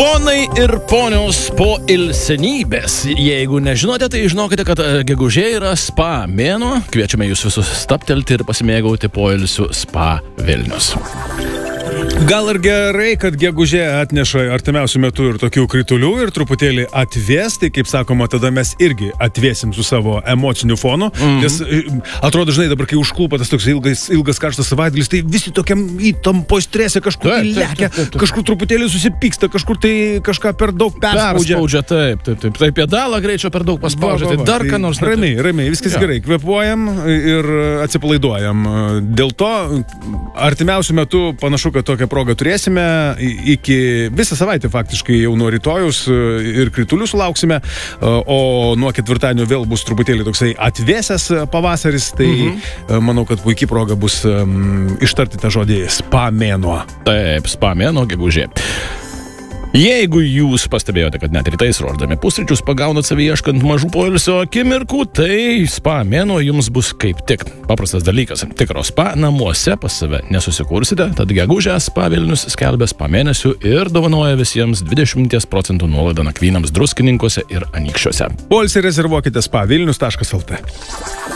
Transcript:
Ponai ir ponios po ilsenybės. Jeigu nežinote, tai žinokite, kad gegužė yra spa mėnuo. Kviečiame jūs visus staptelti ir pasimėgauti poilsiu Spa Vilnius. Gal ir gerai, kad gegužė atneša artimiausių metų ir tokių kritulių ir truputėlį atvės, tai kaip sakoma, tada mes irgi atvėsim su savo emociniu fonu, nes atrodo, žinai, dabar kai užklūpa tas toks ilgas karštas savaitgalis, tai visi tokiam įtampo strese kažkur tai lekia, kažkur truputėlį susipyksta, kažkur tai kažką per daug perspaudžia. Taip, pedalą greičio per daug paspaudžia, tai dar ką nors. Ramiai, viskas gerai, kvėpuojam ir atsipalaiduojam. Dėl to artimiausių metų panašu, kad tokią progą turėsime iki visą savaitę faktiškai jau nuo rytojus ir kritulių sulauksime, o nuo ketvirtadienio vėl bus truputėlį toksai atvėsęs pavasaris, tai manau, kad puikiai proga bus ištarti tą žodį spa mėnuo. Taip, spa mėnuo gegužė. Jeigu jūs pastebėjote, kad net rytais ruošdami pusryčius pagaunat savį ieškant mažų poilsio akimirkų, tai spa mėnuo jums bus kaip tik. Paprastas dalykas. Tikro spa namuose pas save nesusikursite, tad gegužę Spa Vilnius skelbia spa mėnesių ir dovanoja visiems 20% nuolaidą nakvynams Druskininkuose ir Anykščiuose. Poilsį rezervuokite spavilnius.lt.